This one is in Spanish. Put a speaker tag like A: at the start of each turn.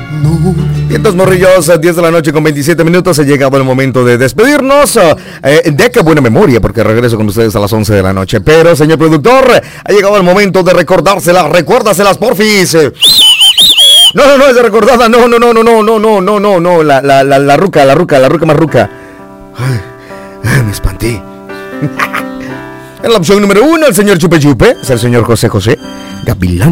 A: Vientos morrillos, 10 de la noche con 27 minutos. Ha llegado el momento de despedirnos. De qué buena memoria, porque regreso con ustedes a las 11 de la noche. Pero, señor productor, ha llegado el momento de recordárselas. Recuérdaselas, porfis. No, es de recordada. No. La ruca más ruca. Ay, me espanté. En la opción número 1, el señor Chupe Chupe. Es el señor José Gavilán.